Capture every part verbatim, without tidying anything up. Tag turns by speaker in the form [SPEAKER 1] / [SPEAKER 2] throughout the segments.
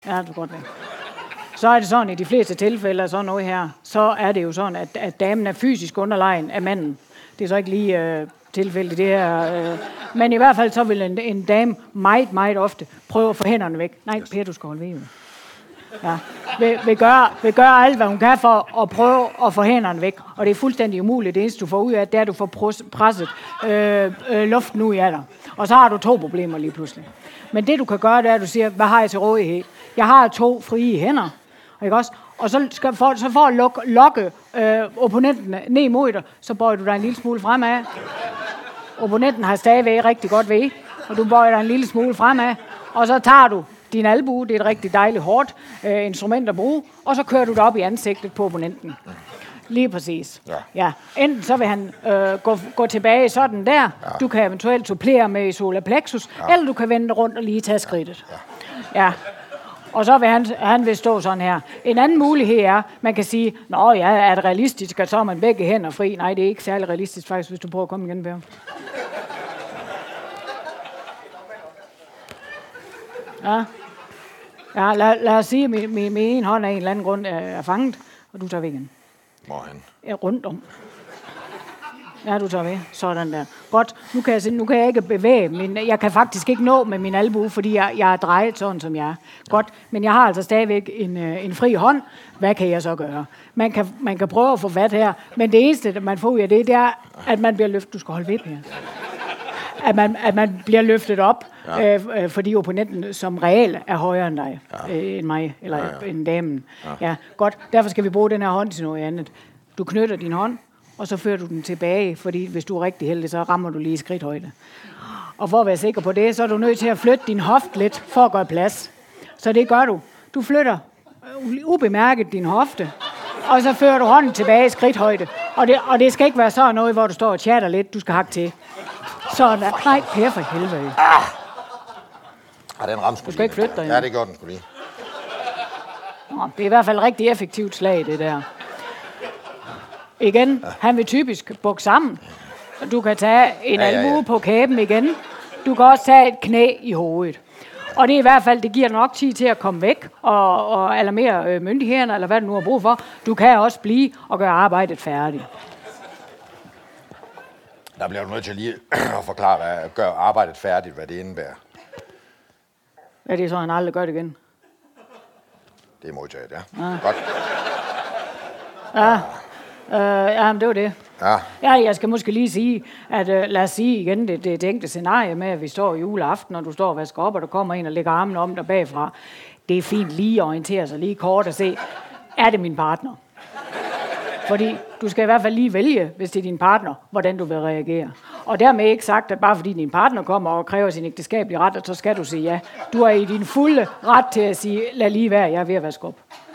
[SPEAKER 1] Ja, det er godt være. Så er det sådan, i de fleste tilfælde af sådan noget her, så er det jo sådan, at, at damen er fysisk underlegen af manden. Det er så ikke lige øh, tilfældet det her. Øh. Men i hvert fald så vil en, en dame meget, meget ofte prøve at få hænderne væk. Nej, Per, du skal holde ved. Ja. Vil, vil, gøre, vil gøre alt, hvad hun kan for at prøve at få hænderne væk. Og det er fuldstændig umuligt. Det eneste, du får ud af, det er, at du får presset øh, øh, luften ud af dig. Og så har du to problemer lige pludselig. Men det, du kan gøre, det er, at du siger, hvad har jeg til rådighed? Jeg har to frie hænder. Ikke også? Og så, skal for, så for at lokke, lokke øh, opponenten ned mod dig, så bøjer du dig en lille smule fremad. Opponenten har stadigvæk rigtig godt ved, og du bøjer dig en lille smule fremad. Og så tager du din albue, det er et rigtig dejligt hårdt øh, instrument at bruge, og så kører du det op i ansigtet på opponenten. Lige præcis. Ja. Ja. Enten så vil han øh, gå, gå tilbage sådan der, ja. Du kan eventuelt supplere med solar plexus, ja. Eller du kan vende rundt og lige tage skridtet. Ja. Ja. Og så vil han, han vil stå sådan her. En anden mulighed er, man kan sige, nå ja, er det realistisk, at så er man begge hænder fri? Nej, det er ikke særlig realistisk faktisk, hvis du prøver at komme igen, Per. Ja. Ja, lad, lad os sige, at min, min, min ene hånd af en eller anden grund er, er fanget, og du tager ved igen.
[SPEAKER 2] Hvor han?
[SPEAKER 1] Ja, rundt om. Ja, du tager ved. Sådan der. Godt, nu kan jeg, nu kan jeg ikke bevæge, men jeg kan faktisk ikke nå med min albue, fordi jeg, jeg er drejet sådan, som jeg er. Godt, men jeg har altså stadigvæk en, en fri hånd. Hvad kan jeg så gøre? Man kan, man kan prøve at få vat her, men det eneste, man får ud af det, det er, at man bliver løftet. Du skal holde ved, Per. At man, at man bliver løftet op, ja. øh, fordi opponenten som regel er højere end dig, ja. øh, end mig, eller ja, ja. end damen. Ja. Ja, godt, derfor skal vi bruge den her hånd til noget andet. Du knytter din hånd, og så fører du den tilbage, fordi hvis du er rigtig heldig, så rammer du lige i skridthøjde. Og for at være sikker på det, så er du nødt til at flytte din hoft lidt, for at gøre plads. Så det gør du. Du flytter ubemærket din hofte, og så fører du hånden tilbage i skridthøjde. Og det, og det skal ikke være sådan noget, hvor du står og chatter lidt, du skal hakke til. Sådan der. Nej, Per, for helvede.
[SPEAKER 2] Ah! Ah, den ramte.
[SPEAKER 1] Du skal ikke flytte dig.
[SPEAKER 2] Ja, det gør den sgu lige.
[SPEAKER 1] Nå, det er i hvert fald et rigtig effektivt slag, det der. Igen, ja. Han vil typisk bukke sammen. Du kan tage en ja, albue ja, ja. på kæben igen. Du kan også tage et knæ i hovedet. Og det er i hvert fald, det giver nok tid til at komme væk og, og alarmere øh, myndighederne, eller hvad du nu har brug for. Du kan også blive og gøre arbejdet færdigt.
[SPEAKER 2] Der bliver du nødt til lige at forklare, hvad gør arbejdet færdigt, hvad det indebærer.
[SPEAKER 1] Ja, det er så, han aldrig gør det igen.
[SPEAKER 2] Det er modtaget, ja. ja. Godt.
[SPEAKER 1] Ja, øh, ja, men det var det.
[SPEAKER 2] Ja.
[SPEAKER 1] Ja, jeg skal måske lige sige, at øh, lad os sige igen, det, det tænkte scenarie med, at vi står juleaften, og du står og vasker op, og der kommer en og lægger armen om dig bagfra. Det er fint lige at orientere sig lige kort og se, er det min partner? Fordi du skal i hvert fald lige vælge, hvis det er din partner, hvordan du vil reagere. Og dermed ikke sagt, at bare fordi din partner kommer og kræver sin ægteskabelige ret, så skal du sige ja. Du er i din fulde ret til at sige, lad lige være, jeg er ved at vaske op.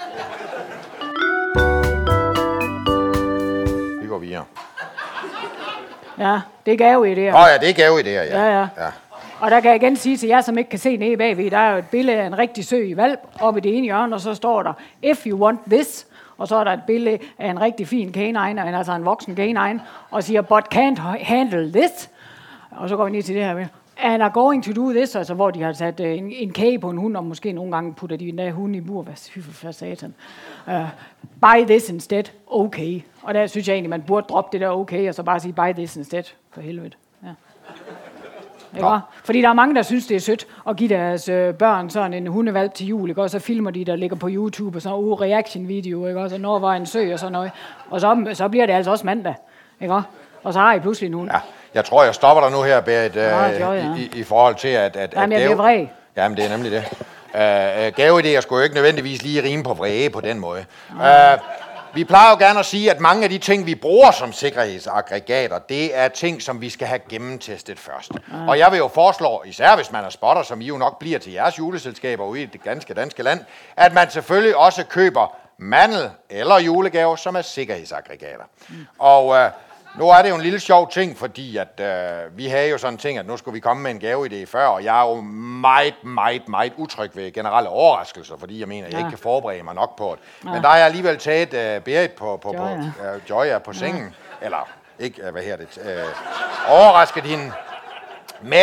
[SPEAKER 2] Vi går videre.
[SPEAKER 1] Ja, det er gaveidéer.
[SPEAKER 2] Åh oh, ja, det er gaveidéer, ja.
[SPEAKER 1] Ja, ja. ja. Og der kan jeg igen sige til jer, som ikke kan se nede bagved, der er jo et billede af en rigtig sø i Hvalp, oppe i det ene hjørne, og så står der, if you want this. Og så er der et billede af en rigtig fin canine, altså en voksen canine, og siger, but can't handle this. Og så går vi ned til det her med, and are going to do this, altså hvor de har sat uh, en, en kage på en hund, og måske nogle gange putter de en der hund i bur. Hvad for satan. Uh, buy this instead, okay. Og der synes jeg egentlig, man burde droppe det der okay, og så bare sige, buy this instead, for helvede. Ja. Ikke? Fordi der er mange, der synes, det er sødt at give deres øh, børn sådan en hundevalp til jul, ikke? Og så filmer de, der ligger på YouTube, og sådan en uh, reaction-video, ikke? Og så når var en sø og sådan noget. Og så, så bliver det altså også mandag, ikke? Og så har I pludselig en hund.
[SPEAKER 2] Ja, jeg tror, jeg stopper dig nu her, Berit, øh,
[SPEAKER 1] ja, ja.
[SPEAKER 2] i, i forhold til, at... at
[SPEAKER 1] Jamen, jeg bliver vred.
[SPEAKER 2] Jamen, det er nemlig det. Uh, gaveidéer skulle jo ikke nødvendigvis lige rime på vrede på den måde. Uh, Vi plejer jo gerne at sige, at mange af de ting, vi bruger som sikkerhedsaggregater, det er ting, som vi skal have gennemtestet først. Ja. Og jeg vil jo foreslå, især hvis man er spotter, som I jo nok bliver til jeres juleselskaber ude i det ganske danske land, at man selvfølgelig også køber mandel eller julegaver, som er sikkerhedsaggregater. Mm. Og øh, nu er det jo en lille sjov ting, fordi at øh, vi havde jo sådan en ting, at nu skulle vi komme med en gaveidé før, og jeg er jo meget, meget, meget utryg ved generelle overraskelser, fordi jeg mener, at jeg ja. ikke kan forberede mig nok på det. Ja. Men der har jeg alligevel taget øh, Berit på, på, Joya. på, øh, Joya på sengen, ja. eller ikke, øh, hvad her det, øh, overrasket hende med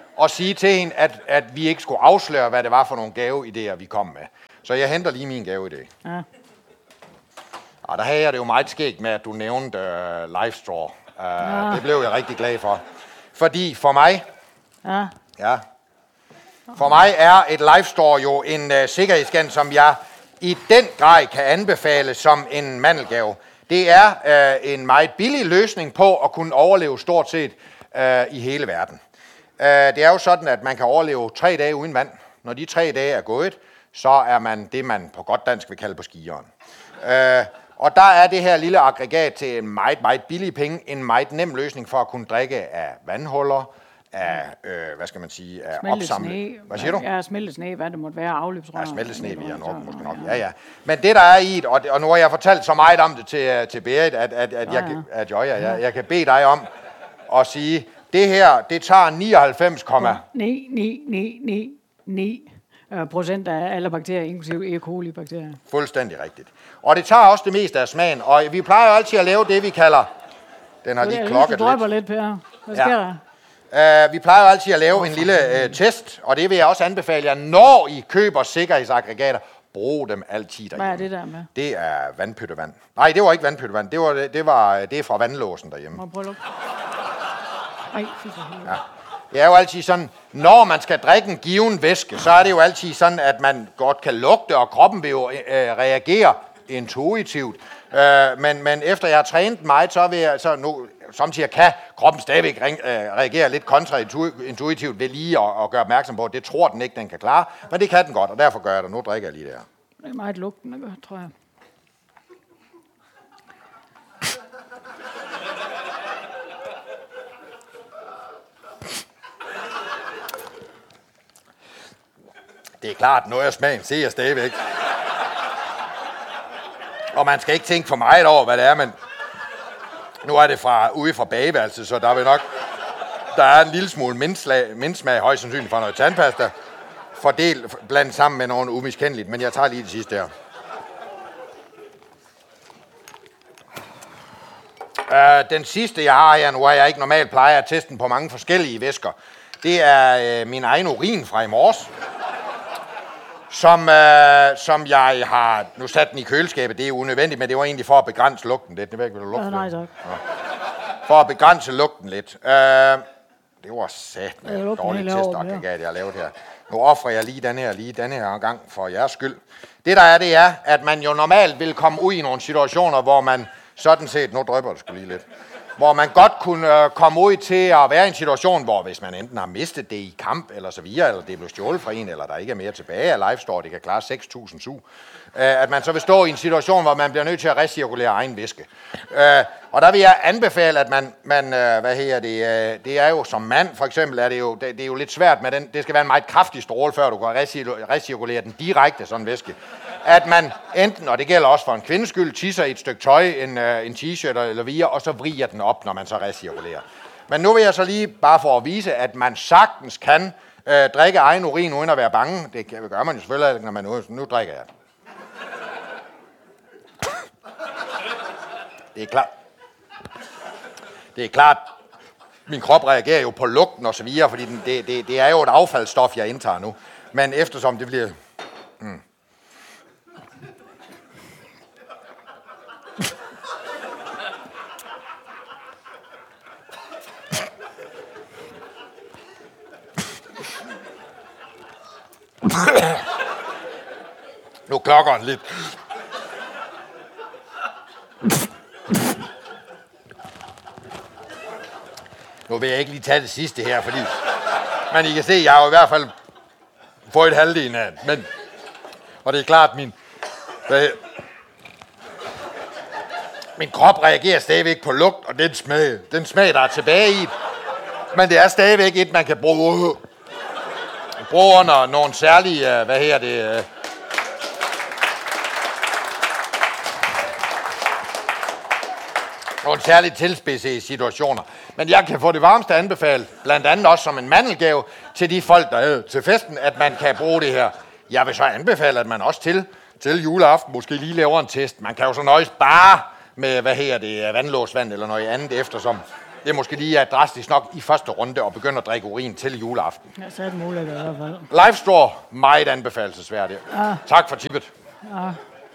[SPEAKER 2] og sige til hende, at, at vi ikke skulle afsløre, hvad det var for nogle gaveidéer, vi kom med. Så jeg henter lige min gaveidé. Ja. Og der havde jeg det jo meget skægt med, at du nævnte uh, LifeStraw. Uh, ja. Det blev jeg rigtig glad for. Fordi for mig... Ja. Ja. For mig er et LifeStraw jo en uh, sikkerhedsskand, som jeg i den grad kan anbefale som en mandelgave. Det er uh, en meget billig løsning på at kunne overleve stort set uh, i hele verden. Uh, det er jo sådan, at man kan overleve tre dage uden vand. Når de tre dage er gået, så er man det, man på godt dansk vil kalde på skieren. Uh, og der er det her lille aggregat til en meget, meget billig penge, en meget nem løsning for at kunne drikke af vandhuller, af, øh, hvad skal man sige, af opsamling. Hvad siger du?
[SPEAKER 1] Ja, smeltet sne, hvad det måtte være, afløbsrør.
[SPEAKER 2] Ja, smeltet sne, vi er nok, måske nok. Ja, ja. Men det, der er i det, og, og nu har jeg fortalt så meget om det til, til Berit, at, at, at, jeg, at jo, ja, jeg, jeg kan bede dig om at sige, det her, det tager nioghalvfems komma
[SPEAKER 1] ni ni ni ni ni procent af alle bakterier, inklusive E. coli-bakterier.
[SPEAKER 2] Fuldstændig rigtigt. Og det tager også det meste af smagen, og vi plejer jo altid at lave det, vi kalder... Den har lige klokket lidt.
[SPEAKER 1] Du drøber lidt, Per. Hvad sker ja.
[SPEAKER 2] der? Uh, vi plejer jo altid at lave en lille uh, test, og det vil jeg også anbefale jer, når I køber sikkerhedsaggregater, brug dem altid derhjemme.
[SPEAKER 1] Hvad er det der med?
[SPEAKER 2] Det er vandpyttevand. Nej, det var ikke vandpyttevand, det var det var det er fra vandlåsen derhjemme.
[SPEAKER 1] Må jeg prøve at lukke? Ej, fy for helvede.
[SPEAKER 2] Ja. Det er jo altid sådan, når man skal drikke en given væske, så er det jo altid sådan, at man godt kan lugte, og kroppen vil jo øh, reagere intuitivt. Øh, men, men efter jeg har trænet meget, så vil jeg, så nu, samtidig kan kroppen stadigvæk øh, reagere lidt kontraintuitivt ved lige at, at gøre opmærksom på, at det tror den ikke, den kan klare. Men det kan den godt, og derfor gør jeg det. Nu drikker jeg lige det her.
[SPEAKER 1] Det er meget lugtende, tror jeg.
[SPEAKER 2] Det er klart, noget af smagen ser jeg stadigvæk. Og man skal ikke tænke for meget over, hvad det er, men nu er det fra ude fra bageværelset, så der vil nok... Der er en lille smule mindsmag, højst sandsynligt fra noget tandpasta, fordelt blandt sammen med noget umiskendeligt, men jeg tager lige det sidste her. Uh, den sidste, jeg har her, nu har jeg ikke normalt plejer at teste den på mange forskellige væsker. Det er uh, min egen urin fra i morges. Som, øh, som jeg har nu sat den i køleskabet. Det er unødvendigt, men det var egentlig for at begrænse lugten lidt. Det vil du lugte.
[SPEAKER 1] Ja, nej, tak. Ja.
[SPEAKER 2] For at begrænse lugten lidt. Øh, det var sat med et dårligt testaggregat, jeg har lavet her. Nu offrer jeg lige den her, lige den her gang for jeres skyld. Det der er, det er, at man jo normalt vil komme ud i nogle situationer, hvor man sådan set, nu drypper det sgu lige lidt, hvor man godt kunne øh, komme ud til at være i en situation, hvor hvis man enten har mistet det i kamp, eller så videre, eller det er blevet stjålet fra en, eller der ikke er mere tilbage af LifeStraw, det kan klare seks tusind su, øh, at man så vil stå i en situation, hvor man bliver nødt til at recirkulere egen væske. Øh, og der vil jeg anbefale, at man, man øh, hvad hedder det, øh, det er jo som mand, for eksempel, er det jo, det, det er jo lidt svært med den, det skal være en meget kraftig stråle, før du kan recirkulere den direkte, sådan en væske. At man enten, og det gælder også for en kvindes skyld, tisser i et stykke tøj, en, øh, en t-shirt eller via, og så vriger den op, når man så recirkulerer. Men nu vil jeg så lige, bare for at vise, at man sagtens kan øh, drikke egen urin uden at være bange. Det gør man jo selvfølgelig, når man nu, nu drikker jeg. Det er klart. Det er klart, min krop reagerer jo på lugten og så videre, fordi den, det, det, det er jo et affaldsstof, jeg indtager nu. Men eftersom det bliver... Hmm. Nu klokker den lidt. Nu vil jeg ikke lige tage det sidste her, fordi... Men I kan se, jeg har jo i hvert fald fået et halvdelen af det. Men... Og det er klart, min... Min krop reagerer stadigvæk på lugt, og den smag, den smag, der er tilbage i. Men det er stadigvæk et, man kan bruge... bruge under nogle særlige... Hvad her det... Nogle særligt tilspidsede situationer. Men jeg kan få det varmeste anbefale, blandt andet også som en mandelgave, til de folk, der er til festen, at man kan bruge det her. Jeg vil så anbefale, at man også til, til juleaften måske lige laver en test. Man kan jo så nøjes bare med, hvad her det, vandlåsvand eller noget andet, eftersom det er måske lige er drastisk nok i første runde at begynde at drikke urin til juleaften.
[SPEAKER 1] Ja, så er det muligt i hvert fald.
[SPEAKER 2] Live Store, meget anbefalelsesværdigt.
[SPEAKER 1] Ja.
[SPEAKER 2] Tak for tippet.
[SPEAKER 1] Ja.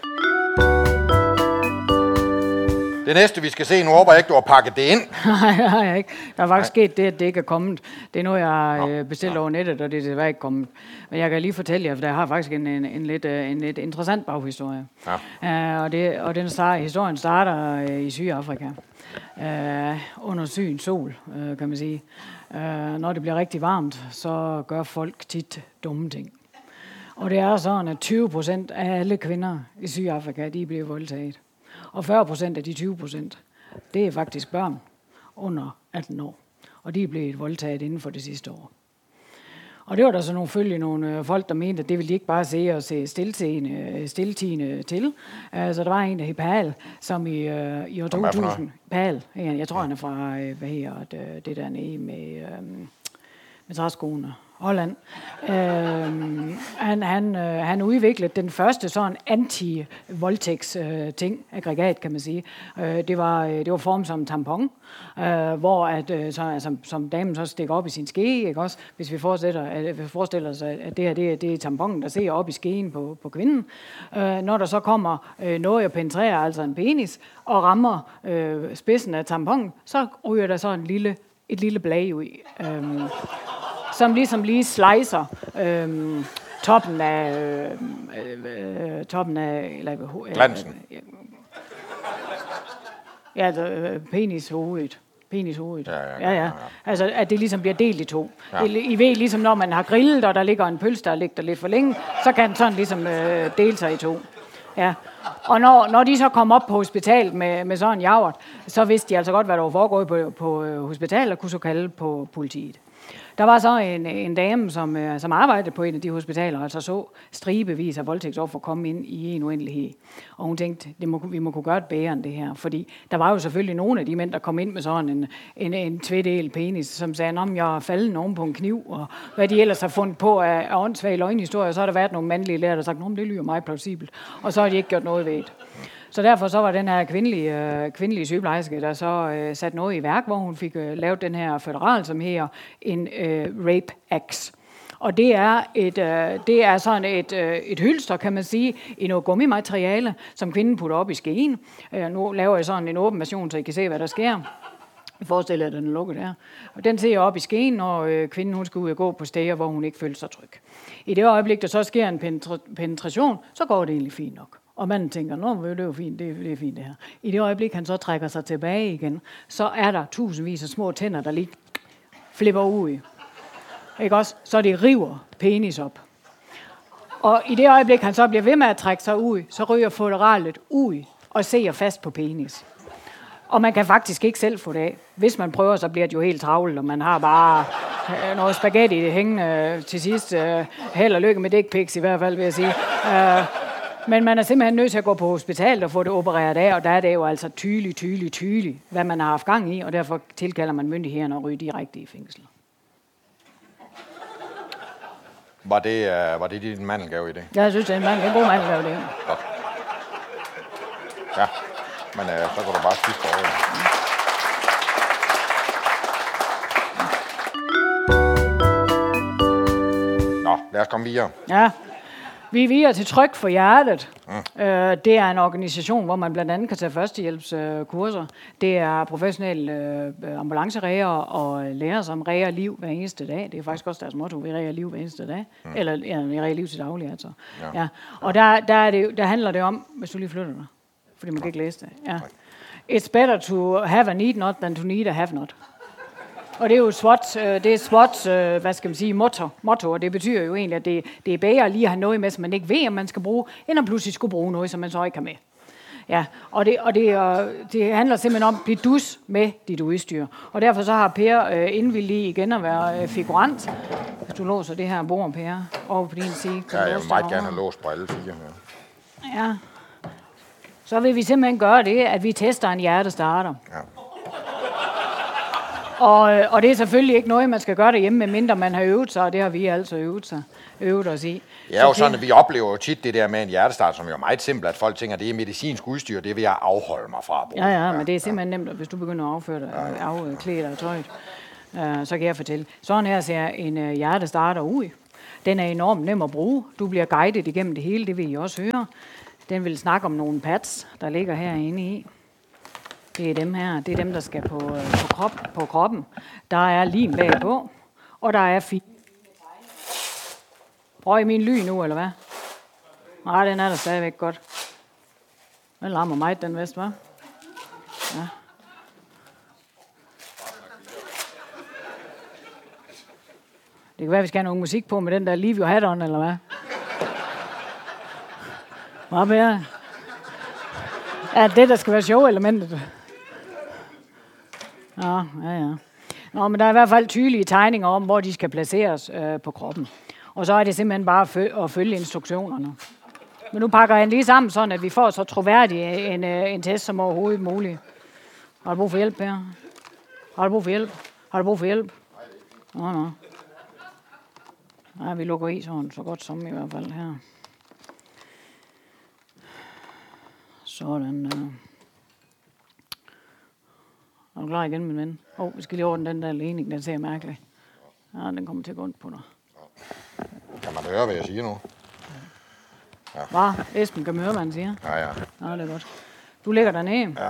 [SPEAKER 2] Det næste, vi skal se, nu håber jeg ikke, du har pakket det ind.
[SPEAKER 1] Nej, det har jeg ikke. Der er faktisk sket det, at det ikke er kommet. Det er noget, jeg har øh, bestilt Nå. over nettet, og det er desværre ikke kommet. Men jeg kan lige fortælle jer, for der har faktisk en, en, en, lidt, en lidt interessant baghistorie. Ja. Uh, og, det, og den start, historien starter uh, i Sydafrika. Uh, under sygens sol, uh, kan man sige. Uh, når det bliver rigtig varmt, så gør folk tit dumme ting. Og det er sådan, at tyve procent af alle kvinder i Sydafrika, de bliver voldtaget. Og fyrre procent af de tyve procent, det er faktisk børn under atten år. Og de er blevet voldtaget inden for det sidste år. Og det var der så nogle følge nogle folk, der mente, at det ville de ikke bare se og se stiltigende, stiltigende til. Altså, der var en, der hed Pal, som i, uh, i år to tusind... Pal, jeg tror, han er fra, hvad hedder det, det der nede med, um, med træskoene. Holland. Øhm, han, han, øh, han udviklede den første sådan anti-voldtægts-ting, øh, aggregat, kan man sige. Øh, det, var, det var formet som en tampon, øh, hvor at, øh, så, altså, som damen så stikker op i sin ske, ikke også? Hvis vi forestiller, at, vi forestiller os, at det her det, det er tamponen, der ser op i skeen på, på kvinden. Øh, når der så kommer øh, noget at penetrere, altså en penis, og rammer øh, spidsen af tamponen, så ryger der så en lille, et lille blad ud. Øh, som ligesom lige slicer øhm, toppen af øh, øh, toppen af eller øh,
[SPEAKER 2] glansen.
[SPEAKER 1] Øh, ja, altså, øh, penishovedet. Penishovedet.
[SPEAKER 2] Ja, ja,
[SPEAKER 1] ja, ja.
[SPEAKER 2] ja.
[SPEAKER 1] Altså at det ligesom bliver delt i to.
[SPEAKER 2] Ja.
[SPEAKER 1] I ved ligesom når man har grillet og der ligger en pølse der ligger der lidt for længe, så kan den sådan ligesom øh, dele sig i to. Ja. Og når, når de så kom op på hospitalet med, med sådan en javert, så vidste de altså godt, hvad der var foregået på, på hospitalet, og kunne så kalde på politiet. Der var så en, en dame, som, øh, som arbejdede på en af de hospitaler, altså så stribevis af voldtægtsoffer komme ind i en uendelighed. Og hun tænkte, det må, vi må kunne gøre det bedre end det her. Fordi der var jo selvfølgelig nogle af de mænd, der kom ind med sådan en, en, en tvedel penis, som sagde, om jeg er faldet oven på en kniv, og hvad de ellers har fundet på af, af åndssvage løgnhistorier. Så har der været nogle mandlige lærer, der har sagt, det lyder meget plausibelt. Og så har de ikke gjort noget ved det. Så derfor så var den her kvindelige, øh, kvindelige sygeplejerske, der så øh, satte noget i værk, hvor hun fik øh, lavet den her føderal, som hedder en øh, rape axe. Og det er, et, øh, det er sådan et, øh, et hylster, kan man sige, i noget gummimateriale, som kvinden putter op i skeen. Øh, nu laver jeg sådan en åben version, så I kan se, hvad der sker. Jeg forestiller jer, at den er lukket der. Og den ser op i skeen, når øh, kvinden hun skal ud og gå på steder, hvor hun ikke føler sig tryg. I det øjeblik, der så sker en penetra- penetration, så går det egentlig fint nok. Og manden tænker, nå, det er jo fint, det er, det er fint det her. I det øjeblik, han så trækker sig tilbage igen, så er der tusindvis af små tænder, der lige flipper ud. Ikke også? Så det river penis op. Og i det øjeblik, han så bliver ved med at trække sig ud, så ryger foderalet ud og ser fast på penis. Og man kan faktisk ikke selv få det af. Hvis man prøver, så bliver det jo helt travlt, og man har bare noget spaghetti hængende til sidst. Held og lykke med dick pics i hvert fald, vil jeg sige. Men man er simpelthen nødt til at gå på hospitalet og få det opereret af, og der er det jo altså tydeligt, tydeligt, tydeligt, hvad man har haft gang i, og derfor tilkalder man myndighederne og ryger direkte i fængsel.
[SPEAKER 2] Var det, uh, var det din mandelgave i det?
[SPEAKER 1] Jeg synes, det er en, mand, en god mandelgave i det.
[SPEAKER 2] Godt. Ja, men uh, så går du bare skifte over. Nå, lad os komme videre.
[SPEAKER 1] Ja. Vi er videre til Tryg for Hjertet. Mm. Øh, det er en organisation, hvor man blandt andet kan tage førstehjælpskurser. Øh, det er professionelle øh, ambulanceræger og lærer, som ræger liv hver eneste dag. Det er faktisk også deres motto, vi ræger liv hver eneste dag. Mm. Eller ja, vi ræger liv til daglig, altså. Ja. Ja. Og der, der, er det, der handler det om, hvis du lige flytter dig, fordi man kan ikke læse det. Ja. It's better to have a need not than to need a have not. Og det er jo SWOT, det er SWOT, hvad skal man sige, motto, motto, og det betyder jo egentlig, at det, det er bedre lige at have noget med, som man ikke ved, om man skal bruge, end at pludselig skulle bruge noget, som man så ikke har med. Ja, og det, og det, det handler simpelthen om at blive dus med dit udstyr. Og derfor så har Per øh, indvillig igen at være øh, figurant. Hvis du låser det her bord, Per, over på din side.
[SPEAKER 2] Ja, jeg vil meget gerne have låst på alle fire.
[SPEAKER 1] Ja. Ja. Så vil vi simpelthen gøre det, at vi tester en hjertestarter. Ja. Og, og det er selvfølgelig ikke noget, man skal gøre derhjemme, medmindre man har øvet sig, og det har vi altså øvet, sig, øvet os i.
[SPEAKER 2] Ja, og sådan, at vi oplever jo tit det der med en hjertestart, som jo er meget simpelt, at folk tænker, at det er medicinsk udstyr, det vil jeg afholde mig fra at bruge.
[SPEAKER 1] Ja, ja, men det er simpelthen nemt, hvis du begynder at afføre dig, ja, ja. afklæde dig og tøjet. Uh, så kan jeg fortælle. Sådan her ser en uh, hjertestarter ud. Den er enormt nem at bruge. Du bliver guidet igennem det hele, det vil I også høre. Den vil snakke om nogle pads, der ligger herinde i. Det er dem her. Det er dem, der skal på, uh, på, krop, på kroppen. Der er lim bagpå, og der er fint. Prøv I min ly nu, eller hvad? Nej, den er der stadigvæk godt. Den larmer mig, den vest, hva'? Ja. Det kan være, vi skal have noget musik på med den der Leave Your Hat On, eller hvad? Hvad bedre? Er det, der skal være show-elementet? Ja, ja, ja. Nå, men der er i hvert fald tydelige tegninger om, hvor de skal placeres øh, på kroppen. Og så er det simpelthen bare at, fø- at følge instruktionerne. Men nu pakker jeg den lige sammen, sådan at vi får så troværdig en, en test som overhovedet muligt. Har du brug for hjælp her? Har du brug for hjælp? Har du brug for hjælp? Nå, nå. Nej, vi lukker i sådan, så godt som i hvert fald her. Sådan der. Er du klar igen, min ven? Åh, oh, vi skal lige ordne den der ledning, den ser mærkelig. Ja, den kommer til at gå ondt på dig.
[SPEAKER 2] Kan man høre, hvad jeg siger nu?
[SPEAKER 1] Ja. Hvad? Esben, kan man høre, hvad han siger?
[SPEAKER 2] Ja, ja.
[SPEAKER 1] Ja, det er godt. Du ligger dernede.
[SPEAKER 2] Ja.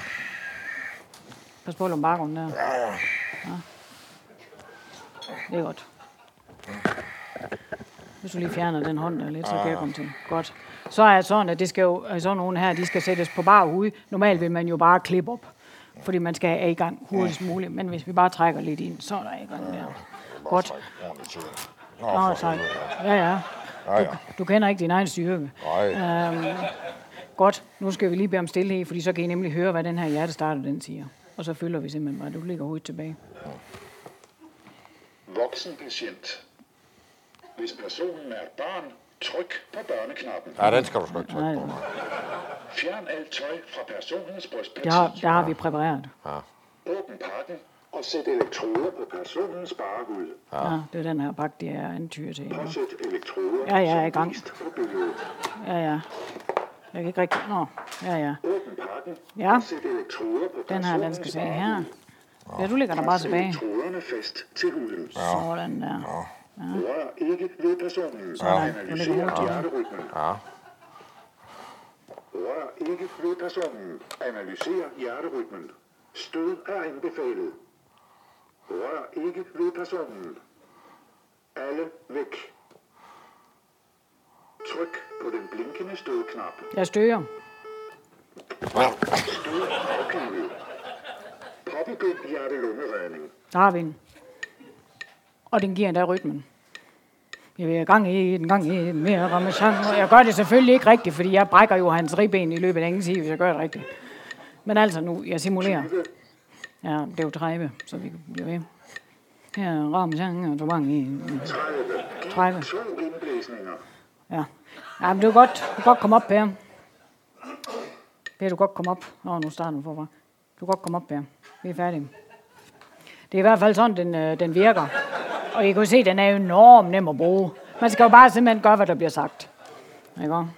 [SPEAKER 1] Pas på lumbagoen der.
[SPEAKER 2] Ja, ja.
[SPEAKER 1] Ja. Det er godt. Hvis du lige fjerner den hånd der lidt, så kan jeg komme til. Godt. Så er det sådan, at det skal jo, sådan nogle her, de skal sættes på bar hoved. Normalt vil man jo bare klippe op, fordi man skal have i gang hurtigst muligt. Men hvis vi bare trækker lidt ind, så er der i gang der. Godt. Nå, tak. Ja, ja. Du, du kender ikke din egen styrke. Øhm, godt. Nu skal vi lige bede om stillhed, fordi så kan I nemlig høre, hvad den her hjertestarter, den siger. Og så følger vi simpelthen bare, du ligger hovedet tilbage.
[SPEAKER 3] Voksen patient. Hvis personen er et barn, tryk på børneknappen.
[SPEAKER 2] Ja, den skal du sgu ikke trykke på.
[SPEAKER 3] Fjern alt tøj fra personens brystparti.
[SPEAKER 1] Der har, der har vi præpareret.
[SPEAKER 2] Ja.
[SPEAKER 3] Åbn pakken og sæt elektroder på personens sparehud.
[SPEAKER 1] Ja. Ja, det er den her pakke, det er antyret til.
[SPEAKER 3] Påsæt elektroder.
[SPEAKER 1] Ja, jeg er i gang. Ja, ja. Jeg kan ikke rigtig... Nå, ja, ja.
[SPEAKER 3] Åbn pakken
[SPEAKER 1] ja.
[SPEAKER 3] og sæt elektroder på
[SPEAKER 1] den her, den skal se her. Ja, du ligger der bare tilbage.
[SPEAKER 3] Elektroderne fast til huden.
[SPEAKER 1] Sådan der.
[SPEAKER 3] Ja. Rør ikke ved personen.
[SPEAKER 1] Ja.
[SPEAKER 3] Analyser hjerterytmen.
[SPEAKER 2] Ja.
[SPEAKER 3] Rør ikke ved personen. Analyser hjerterytmen. Stød er anbefalet. Rør ikke ved personen. Alle væk. Tryk på den blinkende stødknap.
[SPEAKER 1] Jeg støger.
[SPEAKER 3] Stød afgivet. Påbegynd hjerte-lungeredning.
[SPEAKER 1] Der har vi den. Og den giver endda rytmen. Jeg vil gang i den, gang i den, mere ramachan. Jeg gør det selvfølgelig ikke rigtigt, fordi jeg brækker jo hans ribben i løbet af ingen tid, hvis jeg gør det rigtigt. Men altså nu, jeg simulerer. Ja, det er jo tredive, så vi bliver ved. Her er ramachan, og så mange i tredive.
[SPEAKER 3] To indblæsninger.
[SPEAKER 1] Ja. Ja, men det er godt. Du kan godt komme op, Per. Per, du kan godt komme op. Åh, nu starter du forfra. Du kan godt komme op, Per. Vi er færdige. Det er i hvert fald sådan, den, øh, den virker. Og I kan se, at den er enormt nem at bruge. Man skal jo bare simpelthen gøre, hvad der bliver sagt. Ikke også?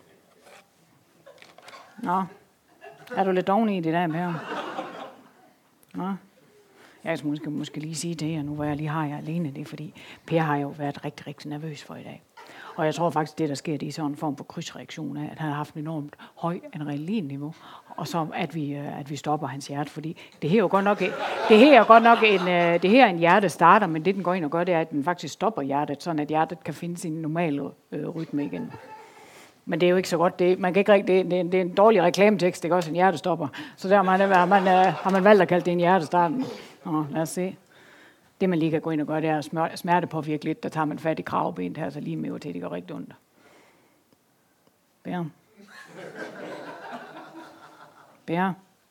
[SPEAKER 1] Nå. Er du lidt doven i det der, Per? Nå. Jeg skal måske, måske lige sige det her, nu hvor jeg lige har jer alene. Det er fordi, Per har jo været rigtig, rigtig nervøs for i dag. Og jeg tror faktisk, det der sker, det er sådan en form for krydsreaktion af, at han har haft en enormt høj adrenalinniveau, og så at vi, at vi stopper hans hjerte, fordi det her er jo godt nok, det her er godt nok en, det her er en hjertestarter, men det den går ind og gør, det er, at den faktisk stopper hjertet, sådan at hjertet kan finde sin normale øh, rytme igen. Men det er jo ikke så godt. Det, man kan ikke rigtig, det, det, det er en dårlig reklametekst, det er også en hjertestopper. Så der man, har, man, øh, har man valgt at kalde det en hjertestarter. Nå, lad os se. Det, man lige kan gå ind og gøre, det er at smertepåvirke lidt. Der tager man fat i kravbenet her, så lige med til, det går rigtig ondt. Bær. Bær.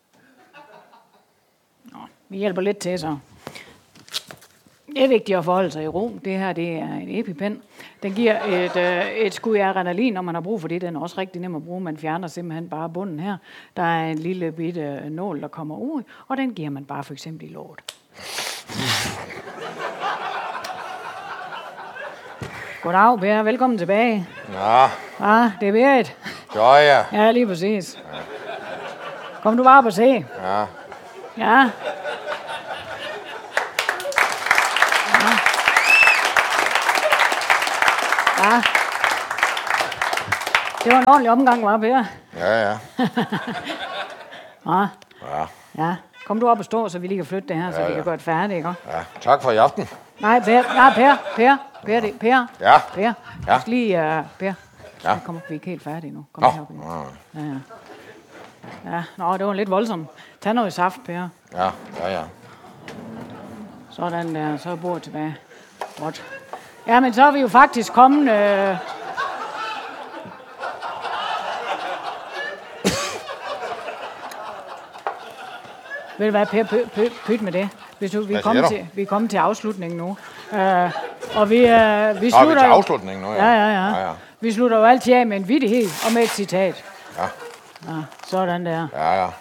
[SPEAKER 1] Nå, vi hjælper lidt til, så. Det er vigtigt at forholde sig i ro. Det her, det er en EpiPen. Den giver et, øh, et skud af adrenalin, når man har brug for det. Den er også rigtig nem at bruge. Man fjerner simpelthen bare bunden her. Der er en lille bitte nål, der kommer ud, og den giver man bare for eksempel i låret. Goddag, Per. Velkommen tilbage.
[SPEAKER 2] Ja.
[SPEAKER 1] Ah, det er Berit.
[SPEAKER 2] Jo, ja.
[SPEAKER 1] Ja, lige præcis. Ja. Kom du bare op og se.
[SPEAKER 2] Ja.
[SPEAKER 1] Ja. Ja. Ja. Det var en ordentlig omgang, var Per?
[SPEAKER 2] Ja, ja.
[SPEAKER 1] Ja.
[SPEAKER 2] Ja.
[SPEAKER 1] Ja. Kom du op og stå, så vi lige kan flytte det her, så
[SPEAKER 2] Ja,
[SPEAKER 1] vi
[SPEAKER 2] ja.
[SPEAKER 1] kan gøre det færdigt, ikke?
[SPEAKER 2] Ja. Tak for i aften.
[SPEAKER 1] Nej, Per. Nej, Per. Per. Per. Det. Per.
[SPEAKER 2] Ja.
[SPEAKER 1] Per.
[SPEAKER 2] Ja.
[SPEAKER 1] Du skal lige... Uh, Per.
[SPEAKER 2] Ja.
[SPEAKER 1] Kom, vi er ikke helt færdige nu. Kom
[SPEAKER 2] Nå.
[SPEAKER 1] herop. Ja, ja. Ja, nå, det var lidt voldsomt. Tag noget saft, Per.
[SPEAKER 2] Ja, ja, ja.
[SPEAKER 1] Sådan der, så er bordet tilbage. Godt. Ja, men så er vi jo faktisk kommet... Øh... Ved du hvad, Per, py, py, pyt med det. Hvis du, vi, er
[SPEAKER 2] Hvad
[SPEAKER 1] kommet
[SPEAKER 2] siger
[SPEAKER 1] til, vi er kommet til afslutningen nu. Øh, og vi, øh, vi
[SPEAKER 2] Nå, er vi
[SPEAKER 1] slutter
[SPEAKER 2] til
[SPEAKER 1] jo...
[SPEAKER 2] afslutningen nu, ja.
[SPEAKER 1] Ja, ja, ja.
[SPEAKER 2] ja, ja.
[SPEAKER 1] Vi slutter jo altid af med en vittighed og med et citat.
[SPEAKER 2] Ja.
[SPEAKER 1] Ja, sådan der.
[SPEAKER 2] Ja, ja.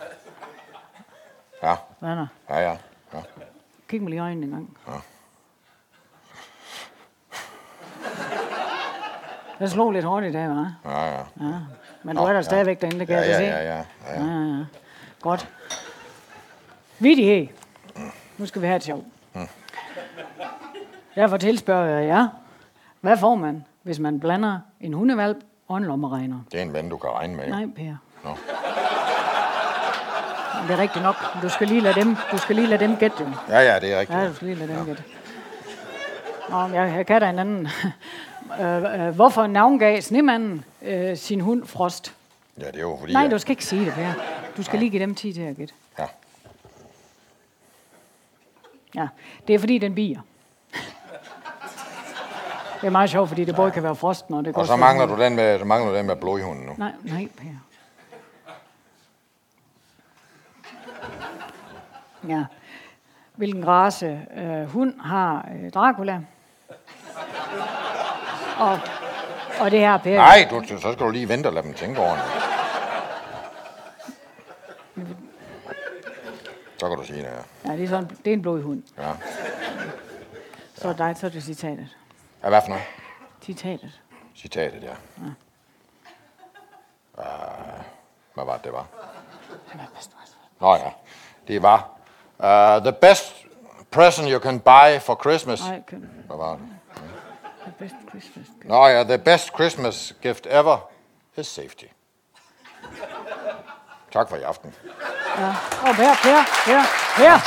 [SPEAKER 2] Ja,
[SPEAKER 1] Hvad er der?
[SPEAKER 2] ja, ja. ja.
[SPEAKER 1] Kig mig lige i øjnene en gang.
[SPEAKER 2] Ja.
[SPEAKER 1] Jeg slog lidt hårdt i dag, hva'?
[SPEAKER 2] Ja, ja.
[SPEAKER 1] Ja. Men du er der
[SPEAKER 2] ja.
[SPEAKER 1] stadigvæk derinde, det kan
[SPEAKER 2] Ja,
[SPEAKER 1] jeg
[SPEAKER 2] ja,
[SPEAKER 1] se.
[SPEAKER 2] ja, ja, ja.
[SPEAKER 1] Ja, ja, ja. Godt. Vittighed. Nu skal vi have et sjov.
[SPEAKER 2] Mm.
[SPEAKER 1] Derfor tilspørger jeg jer. Hvad får man, hvis man blander en hundevalp og en lommeregner?
[SPEAKER 2] Det er en ven, du kan regne med.
[SPEAKER 1] Nej, Per.
[SPEAKER 2] Nå.
[SPEAKER 1] Det er rigtigt nok. Du skal lige lade dem, du skal lige lade dem gætte dem.
[SPEAKER 2] Ja, ja, det er rigtigt.
[SPEAKER 1] Ja, du skal lige lade dem gætte. Nå, jeg, jeg kan da en anden. øh, øh, hvorfor navngav snemanden øh, sin hund Frost?
[SPEAKER 2] Ja, det er jo fordi...
[SPEAKER 1] Nej,
[SPEAKER 2] at-
[SPEAKER 1] du skal ikke sige det, Per. Du skal lige give dem tid til at gætte.
[SPEAKER 2] Ja.
[SPEAKER 1] Ja, det er fordi, den bier. Det er meget sjovt, fordi det både kan være frosten, og det kan
[SPEAKER 2] Og
[SPEAKER 1] også
[SPEAKER 2] så
[SPEAKER 1] være
[SPEAKER 2] mangler
[SPEAKER 1] hunden.
[SPEAKER 2] du den med, så mangler du den med blodhunden nu.
[SPEAKER 1] Nej, nej, Per. Ja. Hvilken race øh, hund har øh, Dracula? Og, og det her, Per.
[SPEAKER 2] Nej, du, så skal du lige vente og lade dem tænke over det. Så kan du sige det, ja.
[SPEAKER 1] Ja, det er, sådan, det er en blodhund.
[SPEAKER 2] Ja.
[SPEAKER 1] Så er det dig, så er det citatet.
[SPEAKER 2] Ja, hvad for noget?
[SPEAKER 1] Citatet.
[SPEAKER 2] Citatet, ja. ja. Uh, hvad var det, det var? Nå ja, det var... Uh, the best present you can buy for Christmas.
[SPEAKER 1] Nej, kan...
[SPEAKER 2] Hvad var det?
[SPEAKER 1] The best Christmas gift.
[SPEAKER 2] Nå ja, the best Christmas gift ever is safety. Tak for i aften.
[SPEAKER 1] Ja. Åh, oh, Per, Per, Per, Per! Ja.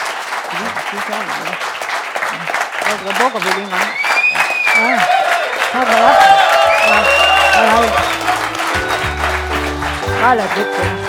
[SPEAKER 1] Der bukker vi lige en gang. Ja. Tak for i aften. Ja. Hej, hej. Bare lad lidt, Per.